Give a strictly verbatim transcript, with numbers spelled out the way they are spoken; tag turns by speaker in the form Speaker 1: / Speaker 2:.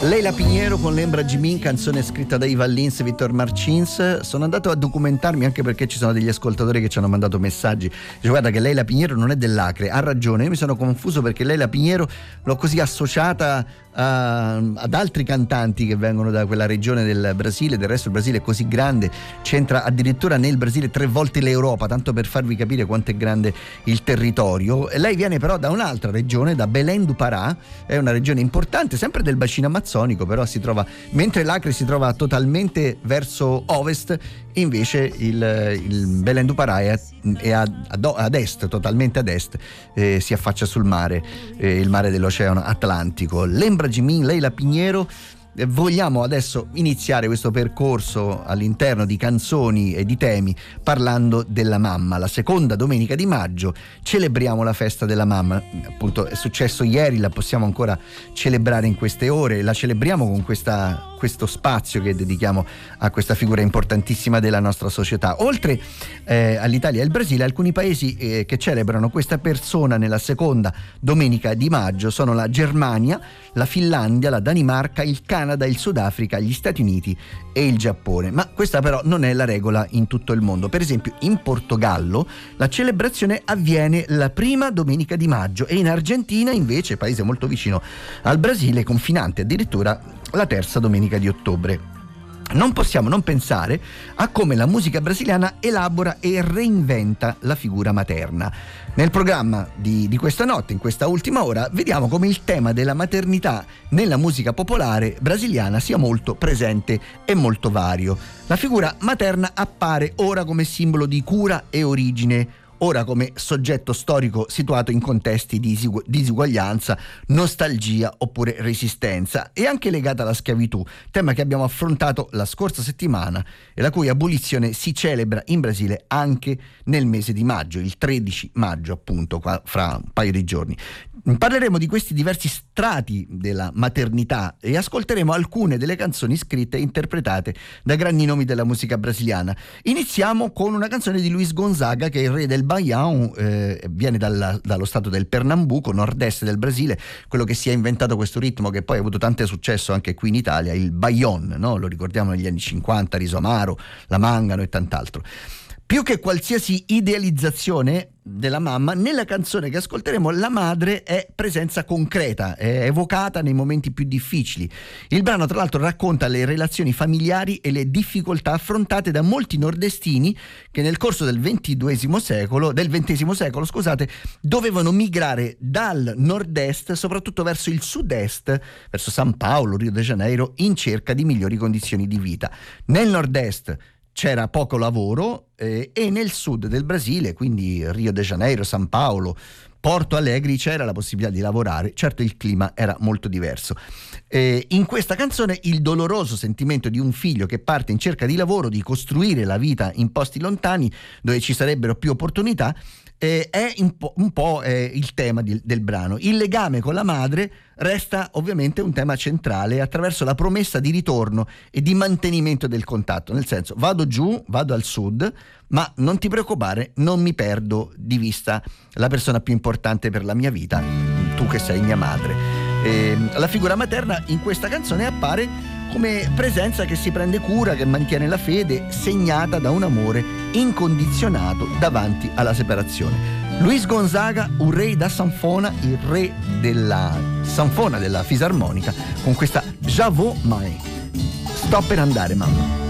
Speaker 1: Leila Piniero con Lembra Jimin, canzone scritta da Ivan Lins e Victor Martins. Sono andato a documentarmi anche perché ci sono degli ascoltatori che ci hanno mandato messaggi. Dice, guarda che Leila Piniero non è dell'Acre, ha ragione. Io mi sono confuso perché Leila Piniero l'ho così associata a, ad altri cantanti che vengono da quella regione del Brasile. Del resto il Brasile è così grande, c'entra addirittura nel Brasile tre volte l'Europa, tanto per farvi capire quanto è grande il territorio. E lei viene però da un'altra regione, da Belém do Pará, è una regione importante, sempre del bacino amazzonico, però si trova, mentre l'Acre si trova totalmente verso ovest, invece il, il Belém do Pará è, è ad, ad est, totalmente ad est, eh, si affaccia sul mare, eh, il mare dell'Oceano Atlantico. Lembra Jimin, Leila Piniero. Vogliamo adesso iniziare questo percorso all'interno di canzoni e di temi parlando della mamma. La seconda domenica di maggio celebriamo la festa della mamma, appunto è successo ieri, la possiamo ancora celebrare in queste ore, la celebriamo con questa, questo spazio che dedichiamo a questa figura importantissima della nostra società. Oltre eh, all'Italia e al Brasile, alcuni paesi eh, che celebrano questa persona nella seconda domenica di maggio sono la Germania, la Finlandia, la Danimarca, il Canada, il Sudafrica, gli Stati Uniti e il Giappone. Ma questa però non è la regola in tutto il mondo. Per esempio in Portogallo la celebrazione avviene la prima domenica di maggio e in Argentina invece, paese molto vicino al Brasile, confinante addirittura, la terza domenica di ottobre. Non possiamo non pensare a come la musica brasiliana elabora e reinventa la figura materna. Nel programma di, di questa notte, in questa ultima ora, vediamo come il tema della maternità nella musica popolare brasiliana sia molto presente e molto vario. La figura materna appare ora come simbolo di cura e origine, ora come soggetto storico situato in contesti di disuguaglianza, nostalgia oppure resistenza, e anche legata alla schiavitù, tema che abbiamo affrontato la scorsa settimana e la cui abolizione si celebra in Brasile anche nel mese di maggio, il tredici maggio appunto, fra un paio di giorni. Parleremo di questi diversi strati della maternità e ascolteremo alcune delle canzoni scritte e interpretate da grandi nomi della musica brasiliana. Iniziamo con una canzone di Luis Gonzaga, che è il re del Baião, eh, viene dalla, dallo stato del Pernambuco, nord-est del Brasile, quello che si è inventato questo ritmo che poi ha avuto tanto successo anche qui in Italia, il baion, no? Lo ricordiamo negli anni cinquanta, Riso Amaro, La Mangano e tant'altro. Più che qualsiasi idealizzazione della mamma, nella canzone che ascolteremo la madre è presenza concreta, è evocata nei momenti più difficili. Il brano tra l'altro racconta le relazioni familiari e le difficoltà affrontate da molti nordestini che nel corso del ventiduesimo secolo, del ventesimo secolo, scusate, dovevano migrare dal nord-est soprattutto verso il sud-est, verso San Paolo, Rio de Janeiro, in cerca di migliori condizioni di vita. Nel nord-est c'era poco lavoro eh, e nel sud del Brasile, quindi Rio de Janeiro, San Paolo, Porto Alegre, c'era la possibilità di lavorare. Certo, il clima era molto diverso. Eh, in questa canzone il doloroso sentimento di un figlio che parte in cerca di lavoro, di costruire la vita in posti lontani dove ci sarebbero più opportunità, eh, è un po', un po' eh, il tema di, del brano. Il legame con la madre resta ovviamente un tema centrale attraverso la promessa di ritorno e di mantenimento del contatto, nel senso: vado giù, vado al sud, ma non ti preoccupare, non mi perdo di vista la persona più importante per la mia vita, tu che sei mia madre. E la figura materna in questa canzone appare come presenza che si prende cura, che mantiene la fede, segnata da un amore incondizionato davanti alla separazione. Luis Gonzaga, un re da sanfona, il re della sanfona, della fisarmonica, con questa Já vou mãe, sto per andare mamma.